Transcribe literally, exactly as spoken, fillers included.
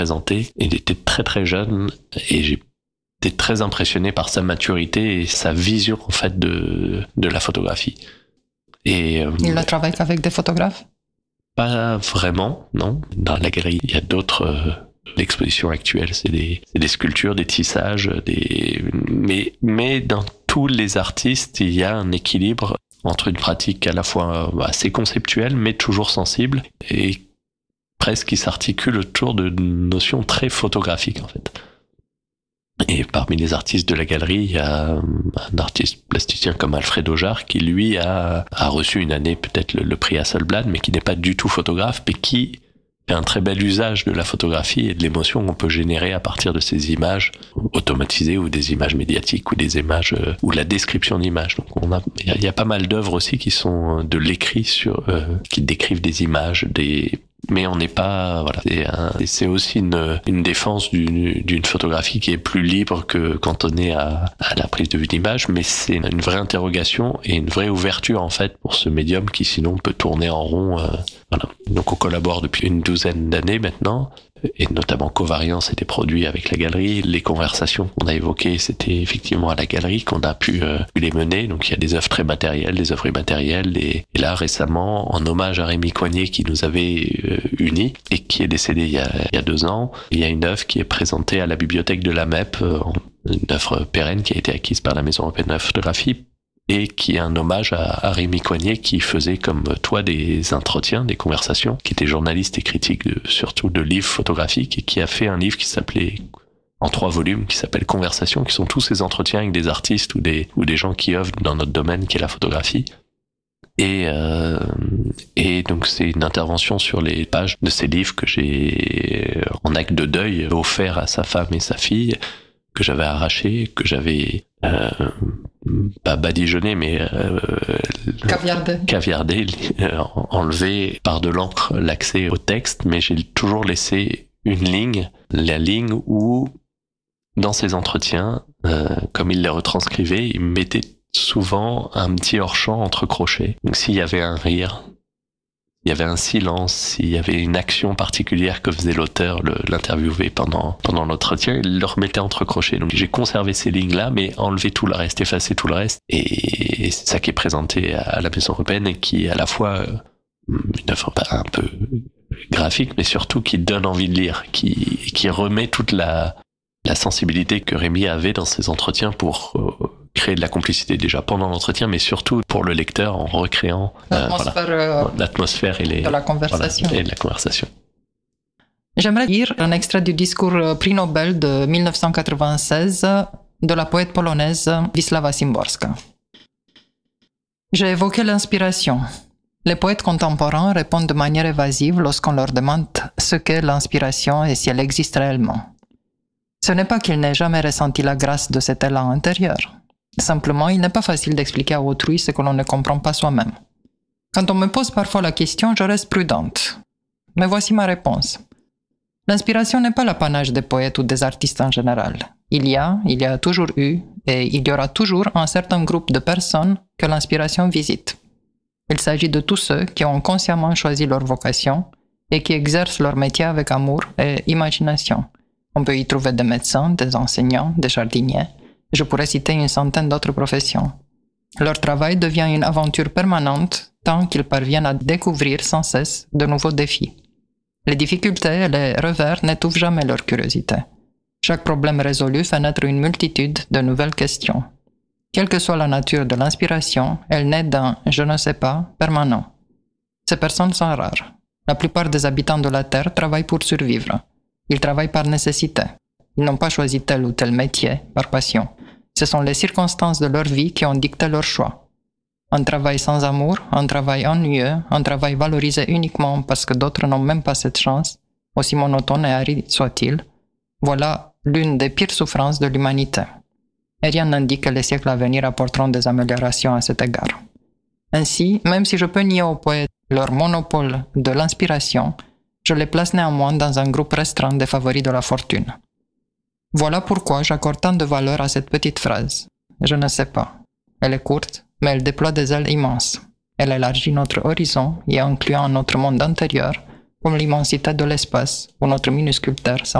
présenté. Il était très très jeune et j'ai été très impressionné par sa maturité et sa vision en fait de, de la photographie. Et, euh, il ne travaille qu'avec des photographes? Pas vraiment, non. Dans la galerie, il y a d'autres... Euh, l'exposition actuelle, c'est des, c'est des sculptures, des tissages, des... Mais, mais dans tous les artistes, il y a un équilibre entre une pratique à la fois assez conceptuelle, mais toujours sensible, et presque qui s'articule autour de notions très photographiques, en fait. Et parmi les artistes de la galerie, il y a un artiste plasticien comme Alfredo Jarre qui, lui, a, a reçu une année peut-être le, le prix Hasselblad, mais qui n'est pas du tout photographe, mais qui fait un très bel usage de la photographie et de l'émotion qu'on peut générer à partir de ces images automatisées ou des images médiatiques ou des images euh, ou la description d'images. Donc on a, il y, y a pas mal d'œuvres aussi qui sont de l'écrit sur, euh, qui décrivent des images, des mais on n'est pas, voilà. C'est, un, c'est aussi une, une défense d'une, d'une photographie qui est plus libre que cantonnée à, à la prise de vue d'image, mais c'est une vraie interrogation et une vraie ouverture en fait pour ce médium qui sinon peut tourner en rond. Euh, voilà. Donc on collabore depuis une douzaine d'années maintenant. Et notamment Covariant, c'était produit avec la galerie. Les conversations qu'on a évoquées, c'était effectivement à la galerie qu'on a pu euh, les mener. Donc il y a des œuvres très matérielles, des œuvres immatérielles. Et, et là, récemment, en hommage à Rémi Coignet qui nous avait euh, unis et qui est décédé il y, a, il y a deux ans, il y a une œuvre qui est présentée à la bibliothèque de la M E P, euh, une œuvre pérenne qui a été acquise par la Maison européenne de la photographie, et qui est un hommage à, à Rémi Coignet qui faisait comme toi des entretiens, des conversations, qui était journaliste et critique de, surtout de livres photographiques et qui a fait un livre qui s'appelait, en trois volumes, qui s'appelle Conversations, qui sont tous ces entretiens avec des artistes ou des, ou des gens qui œuvrent dans notre domaine qui est la photographie. Et, euh, et donc c'est une intervention sur les pages de ces livres que j'ai, en acte de deuil, offert à sa femme et sa fille, que j'avais arraché, que j'avais euh, pas badigeonné, mais euh, caviardé, caviardé euh, enlevé par de l'encre l'accès au texte, mais j'ai toujours laissé une ligne, la ligne où, dans ces entretiens, euh, comme il les retranscrivait, il mettait souvent un petit hors-champ entre crochets. Donc s'il y avait un rire, il y avait un silence, s'il y avait une action particulière que faisait l'auteur, le, l'interviewé pendant, pendant l'entretien, il le remettait entre crochets. Donc j'ai conservé ces lignes-là, mais enlevé tout le reste, effacé tout le reste. Et c'est ça qui est présenté à la Maison européenne et qui est à la fois une œuvre un peu graphique, mais surtout qui donne envie de lire, qui, qui remet toute la, la sensibilité que Rémi avait dans ses entretiens pour euh, créer de la complicité déjà pendant l'entretien, mais surtout pour le lecteur en recréant l'atmosphère, euh, voilà, euh, l'atmosphère et, les, de la conversation. Voilà, et de la conversation. J'aimerais lire un extrait du discours prix Nobel de dix-neuf cent quatre-vingt-seize de la poète polonaise Wisława Szymborska. J'ai évoqué l'inspiration. Les poètes contemporains répondent de manière évasive lorsqu'on leur demande ce qu'est l'inspiration et si elle existe réellement. Ce n'est pas qu'ils n'aient jamais ressenti la grâce de cet élan intérieur. Simplement, il n'est pas facile d'expliquer à autrui ce que l'on ne comprend pas soi-même. Quand on me pose parfois la question, je reste prudente. Mais voici ma réponse. L'inspiration n'est pas l'apanage des poètes ou des artistes en général. Il y a, il y a toujours eu, et il y aura toujours un certain groupe de personnes que l'inspiration visite. Il s'agit de tous ceux qui ont consciemment choisi leur vocation et qui exercent leur métier avec amour et imagination. On peut y trouver des médecins, des enseignants, des jardiniers. Je pourrais citer une centaine d'autres professions. Leur travail devient une aventure permanente tant qu'ils parviennent à découvrir sans cesse de nouveaux défis. Les difficultés et les revers n'étouffent jamais leur curiosité. Chaque problème résolu fait naître une multitude de nouvelles questions. Quelle que soit la nature de l'inspiration, elle naît d'un « je ne sais pas » permanent. Ces personnes sont rares. La plupart des habitants de la Terre travaillent pour survivre. Ils travaillent par nécessité. Ils n'ont pas choisi tel ou tel métier par passion. Ce sont les circonstances de leur vie qui ont dicté leur choix. Un travail sans amour, un travail ennuyeux, un travail valorisé uniquement parce que d'autres n'ont même pas cette chance, aussi monotone et aride soit-il, voilà l'une des pires souffrances de l'humanité. Et rien n'indique que les siècles à venir apporteront des améliorations à cet égard. Ainsi, même si je peux nier aux poètes leur monopole de l'inspiration, je les place néanmoins dans un groupe restreint des favoris de la fortune. Voilà pourquoi j'accorde tant de valeur à cette petite phrase. Je ne sais pas. Elle est courte, mais elle déploie des ailes immenses. Elle élargit notre horizon et inclut un autre monde intérieur, comme l'immensité de l'espace où notre minuscule Terre